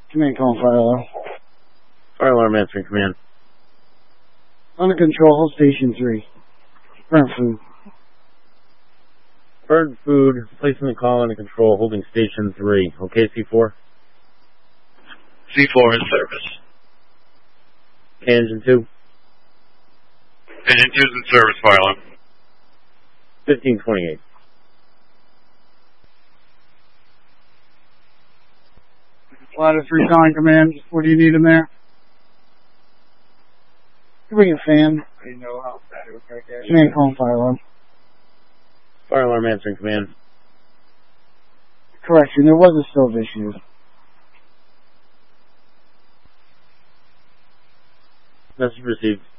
Command calling fire alarm. Fire alarm answering command. Under control, hold station 3. Burn food. Bird food, placing the call under control, holding station 3. Okay, C4? C4 in service. Engine 2? Engine 2's in service, fire alarm. 1528. Ladder 3 calling command. What do you need in there? You bring a fan. Command calling fire alarm. Fire alarm answering command. Correction, there was a stove issue. Message received.